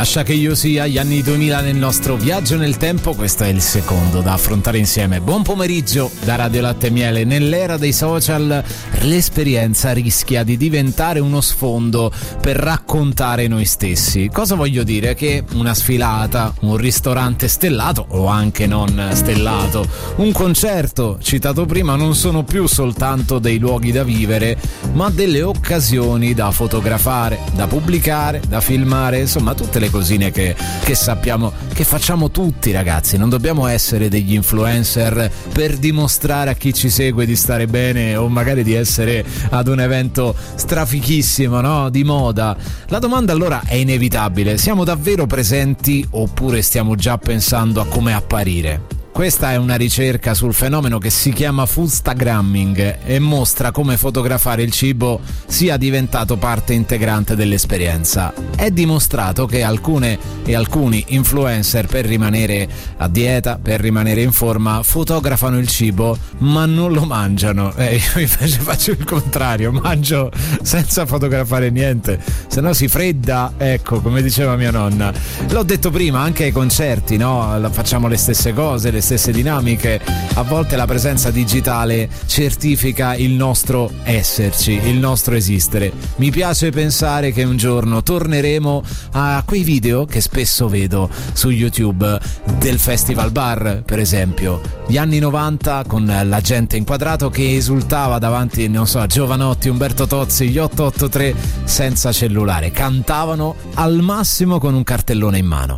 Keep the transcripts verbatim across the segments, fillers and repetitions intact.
Lascia che io sia, gli anni duemila nel nostro viaggio nel tempo, questo è il secondo da affrontare insieme. Buon pomeriggio da Radio Latte e Miele. Nell'era dei social l'esperienza rischia di diventare uno sfondo per raccontare noi stessi. Cosa voglio dire? Che una sfilata, un ristorante stellato o anche non stellato, un concerto citato prima non sono più soltanto dei luoghi da vivere, ma delle occasioni da fotografare, da pubblicare, da filmare, insomma tutte le cosine che, che sappiamo che facciamo tutti, ragazzi. Non dobbiamo essere degli influencer per dimostrare a chi ci segue di stare bene o magari di essere ad un evento strafichissimo, no? Di moda. La domanda allora è inevitabile: siamo davvero presenti oppure stiamo già pensando a come apparire? Questa è una ricerca sul fenomeno che si chiama foodstagramming e mostra come fotografare il cibo sia diventato parte integrante dell'esperienza. È dimostrato che alcune e alcuni influencer, per rimanere a dieta, per rimanere in forma, fotografano il cibo ma non lo mangiano. Eh, io invece faccio il contrario, mangio senza fotografare niente, se no si fredda, ecco, come diceva mia nonna. L'ho detto prima, anche ai concerti, no? Facciamo le stesse cose, le stesse dinamiche. A volte la presenza digitale certifica il nostro esserci, il nostro esistere. Mi piace pensare che un giorno torneremo a quei video che spesso vedo su YouTube del Festival Bar, per esempio, gli anni novanta, con la gente inquadrato che esultava davanti, non so, a Giovanotti, Umberto Tozzi, gli otto otto tre senza cellulare, cantavano al massimo con un cartellone in mano.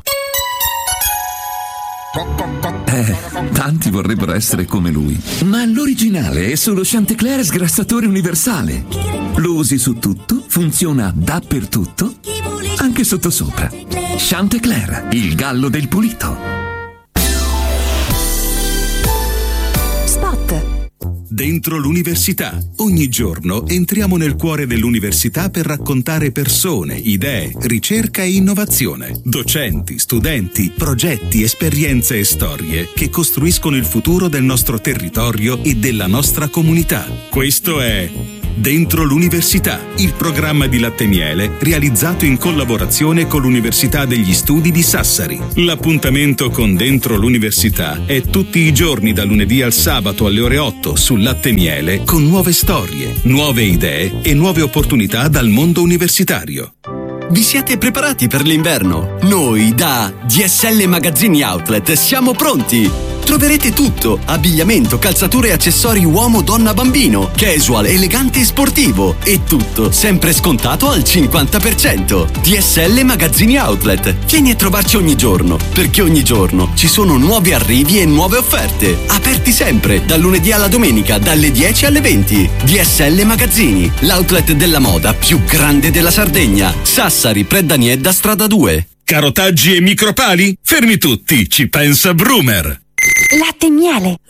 Eh, tanti vorrebbero essere come lui, ma l'originale è solo Chantecler sgrassatore universale. Lo usi su tutto, funziona dappertutto, anche sottosopra. Chantecler, il gallo del pulito. Dentro l'università. Ogni giorno entriamo nel cuore dell'università per raccontare persone, idee, ricerca e innovazione. Docenti, studenti, progetti, esperienze e storie che costruiscono il futuro del nostro territorio e della nostra comunità. Questo è Dentro l'università, il programma di Latte e Miele realizzato in collaborazione con l'Università degli Studi di Sassari. L'appuntamento con Dentro l'università è tutti i giorni da lunedì al sabato alle ore otto su Latte e Miele, con nuove storie, nuove idee e nuove opportunità dal mondo universitario. Vi siete preparati per l'inverno? Noi da D S L Magazzini Outlet siamo pronti! Troverete tutto: abbigliamento, calzature e accessori uomo, donna, bambino, casual, elegante e sportivo, e tutto sempre scontato al cinquanta per cento. D S L Magazzini Outlet. Vieni a trovarci ogni giorno, perché ogni giorno ci sono nuovi arrivi e nuove offerte. Aperti sempre, dal lunedì alla domenica, dalle dieci alle venti. D S L Magazzini, l'outlet della moda più grande della Sardegna. Sassari, Preddaniedda, strada due. Carotaggi e micropali? Fermi tutti, ci pensa Brumer. Latte e Miele.